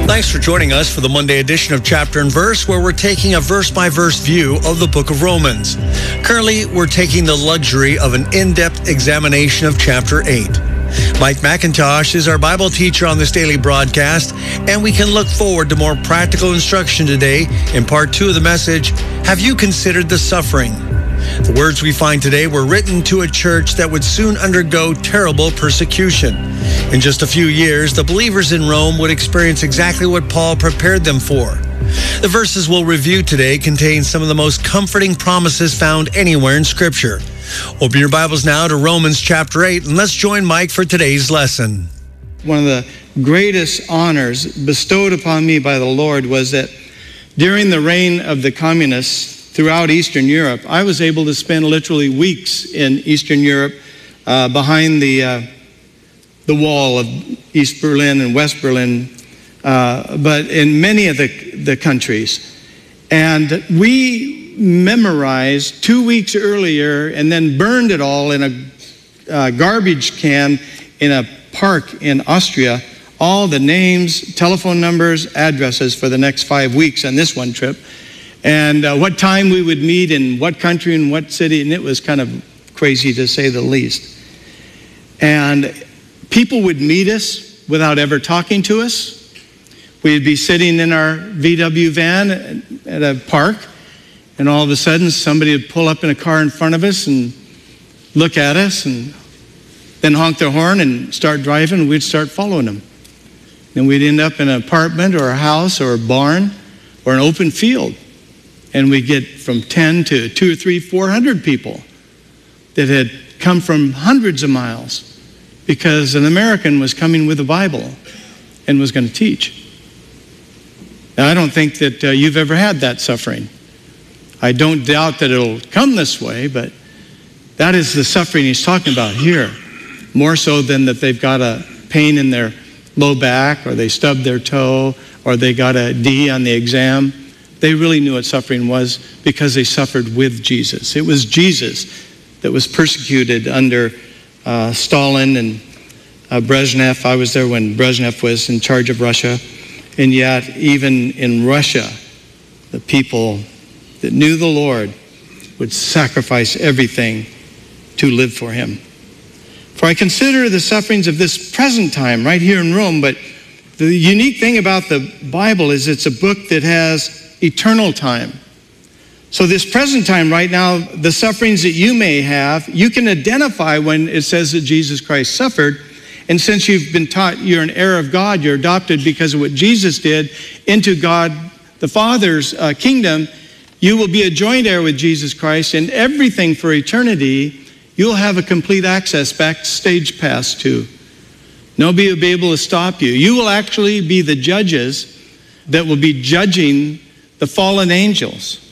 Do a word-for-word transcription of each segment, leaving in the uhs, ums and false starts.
Thanks for joining us for the Monday edition of Chapter and Verse, where we're taking a verse-by-verse view of the book of Romans. Currently, we're taking the luxury of an in-depth examination of Chapter eight. Mike McIntosh is our Bible teacher on this daily broadcast, and we can look forward to more practical instruction today in part two of the message, Have You Considered the Suffering? The words we find today were written to a church that would soon undergo terrible persecution. In just a few years, the believers in Rome would experience exactly what Paul prepared them for. The verses we'll review today contain some of the most comforting promises found anywhere in Scripture. Open your Bibles now to Romans chapter eight, and let's join Mike for today's lesson. One of the greatest honors bestowed upon me by the Lord was that during the reign of the communists throughout Eastern Europe, I was able to spend literally weeks in Eastern Europe uh, behind the uh, the wall of East Berlin and West Berlin, uh, but in many of the, the countries. And we memorized two weeks earlier and then burned it all in a uh, garbage can in a park in Austria, all the names, telephone numbers, addresses for the next five weeks on this one trip, and uh, what time we would meet in what country and what city, and it was kind of crazy to say the least. And people would meet us without ever talking to us. We'd be sitting in our V W van at a park, and all of a sudden somebody would pull up in a car in front of us and look at us and then honk their horn and start driving, and we'd start following them. And we'd end up in an apartment or a house or a barn or an open field. And we'd get from ten to two or three, four hundred people that had come from hundreds of miles because an American was coming with a Bible and was going to teach. Now, I don't think that uh, you've ever had that suffering. I don't doubt that it'll come this way, but that is the suffering he's talking about here, more so than that they've got a pain in their low back, or they stubbed their toe, or they got a D on the exam. They really knew what suffering was because they suffered with Jesus. It was Jesus that was persecuted under uh, Stalin and uh, Brezhnev. I was there when Brezhnev was in charge of Russia. And yet, even in Russia, the people that knew the Lord would sacrifice everything to live for him. For I consider the sufferings of this present time right here in Rome, but the unique thing about the Bible is it's a book that has eternal time. So this present time right now, the sufferings that you may have, you can identify when it says that Jesus Christ suffered. And since you've been taught you're an heir of God, you're adopted because of what Jesus did into God the Father's uh, kingdom, you will be a joint heir with Jesus Christ, and everything for eternity you'll have a complete access, backstage pass to. Nobody will be able to stop you. You will actually be the judges that will be judging the fallen angels.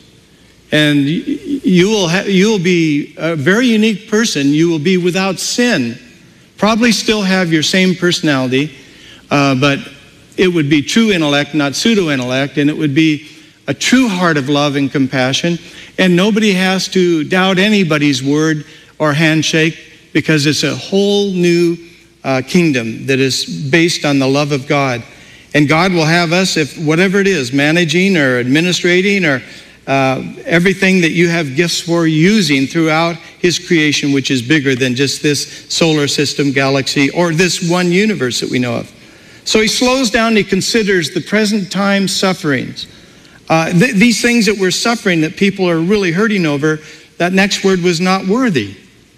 And you will, ha- you will be a very unique person. You will be without sin. Probably still have your same personality, uh, but it would be true intellect, not pseudo-intellect, and it would be a true heart of love and compassion. And nobody has to doubt anybody's word or handshake, because it's a whole new uh, kingdom that is based on the love of God. And God will have us, if whatever it is, managing or administrating or uh, everything that you have gifts for, using throughout his creation, which is bigger than just this solar system, galaxy, or this one universe that we know of. So he slows down and he considers the present time sufferings. Uh, th- these things that we're suffering, that people are really hurting over, that next word was not worthy.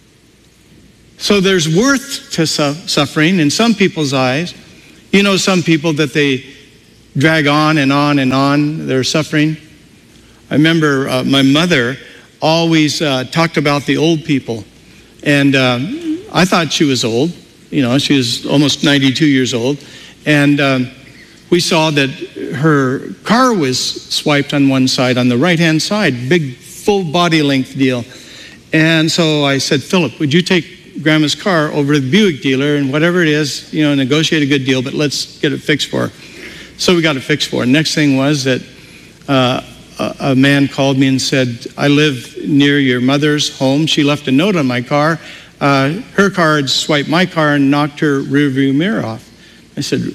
So there's worth to su- suffering in some people's eyes. You know, some people that they drag on and on and on their suffering. I remember uh, my mother always uh, talked about the old people. And uh, I thought she was old. You know, she was almost ninety-two years old. And um, we saw that her car was swiped on one side, on the right-hand side, big full body length deal. And so I said, Philip, would you take Grandma's car over to the Buick dealer, and whatever it is, you know, negotiate a good deal, but let's get it fixed for her. So we got it fixed for her. Next thing was that uh, a, a man called me and said, I live near your mother's home. She left a note on my car. Uh, her car had swiped my car and knocked her rearview mirror off. I said,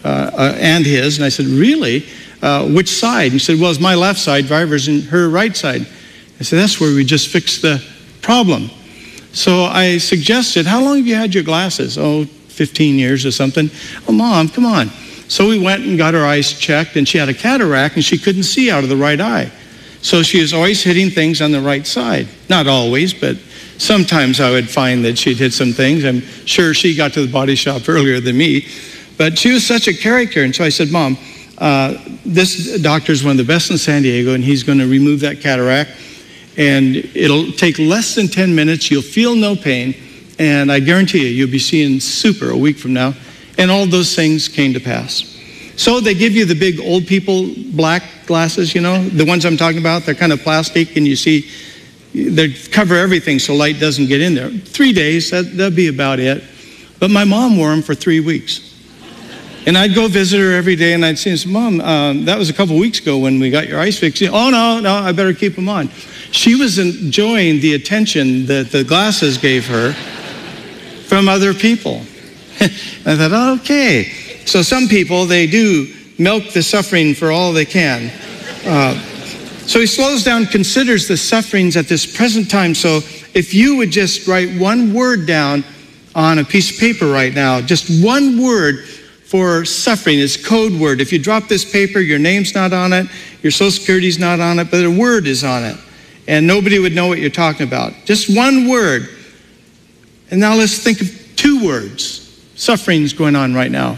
uh, uh, and his. And I said, really? Uh, which side? And he said, well, it's my left side, driver's in her right side. I said, that's where we just fixed the problem. So I suggested, how long have you had your glasses? Oh, fifteen years or something. Oh, Mom, come on. So we went and got her eyes checked, and she had a cataract, and she couldn't see out of the right eye. So she was always hitting things on the right side. Not always, but sometimes I would find that she'd hit some things. I'm sure she got to the body shop earlier than me. But she was such a character. And so I said, Mom, uh, this doctor is one of the best in San Diego, and he's going to remove that cataract. And it'll take less than ten minutes. You'll feel no pain. And I guarantee you, you'll be seeing super a week from now. And all those things came to pass. So they give you the big old people black glasses, you know, the ones I'm talking about. They're kind of plastic, and you see, they cover everything so light doesn't get in there. Three days, that, that'd be about it. But my mom wore them for three weeks. And I'd go visit her every day, and I'd say, Mom, um, that was a couple weeks ago when we got your eyes fixed. Oh, no, no, I better keep them on. She was enjoying the attention that the glasses gave her from other people. I thought, okay. So some people, they do milk the suffering for all they can. Uh, so he slows down, considers the sufferings at this present time. So if you would just write one word down on a piece of paper right now, just one word for suffering is code word. If you drop this paper, your name's not on it, your social security's not on it, but a word is on it. And nobody would know what you're talking about. Just one word. And now let's think of two words. Suffering's going on right now.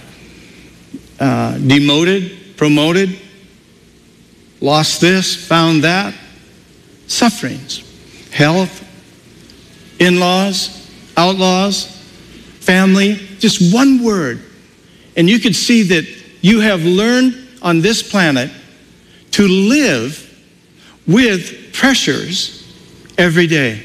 Uh, demoted, promoted, lost this, found that. Sufferings. Health, in-laws, outlaws, family. Just one word. And you could see that you have learned on this planet to live with pressures every day.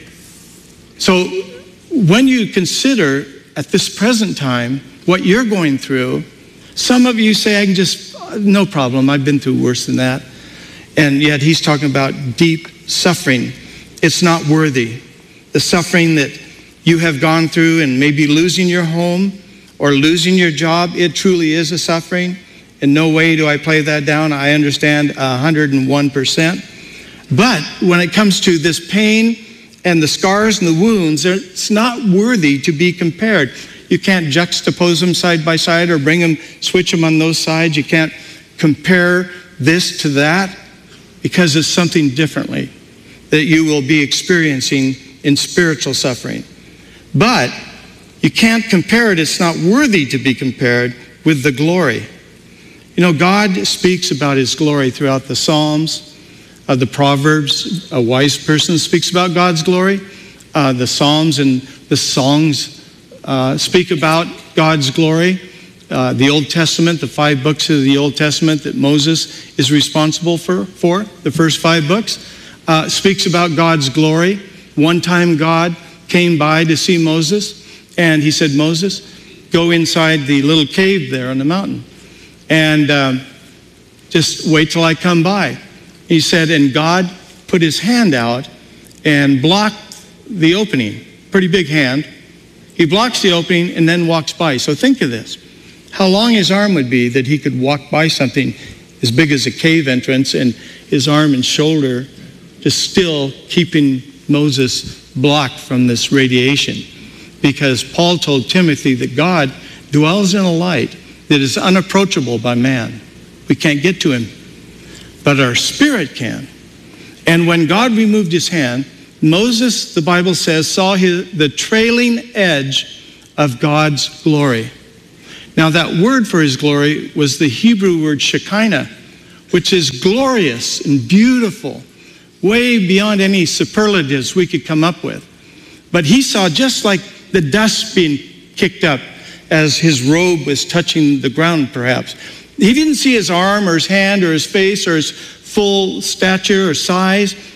So when you consider at this present time what you're going through, some of you say, I can just, no problem, I've been through worse than that. And yet he's talking about deep suffering. It's not worthy. The suffering that you have gone through and maybe losing your home or losing your job, it truly is a suffering. In no way do I play that down. I understand one hundred one percent. But when it comes to this pain and the scars and the wounds, it's not worthy to be compared. You can't juxtapose them side by side or bring them, switch them on those sides. You can't compare this to that because it's something differently that you will be experiencing in spiritual suffering. But you can't compare it. It's not worthy to be compared with the glory. You know, God speaks about his glory throughout the Psalms, uh, the Proverbs. A wise person speaks about God's glory. Uh, the Psalms and the songs uh, speak about God's glory. Uh, the Old Testament, the five books of the Old Testament that Moses is responsible for, for the first five books, uh, speaks about God's glory. One time God came by to see Moses, and he said, Moses, go inside the little cave there on the mountain, and um, just wait till I come by. He said, and God put his hand out and blocked the opening, pretty big hand. He blocks the opening and then walks by. So think of this. How long his arm would be that he could walk by something as big as a cave entrance, and his arm and shoulder just still keeping Moses blocked from this radiation. Because Paul told Timothy that God dwells in a light that is unapproachable by man. We can't get to him, but our spirit can. And when God removed his hand, Moses, the Bible says, saw his, the trailing edge of God's glory. Now that word for his glory was the Hebrew word Shekinah, which is glorious and beautiful, way beyond any superlatives we could come up with. But he saw just like the dust being kicked up as his robe was touching the ground, perhaps. He didn't see his arm or his hand or his face or his full stature or size.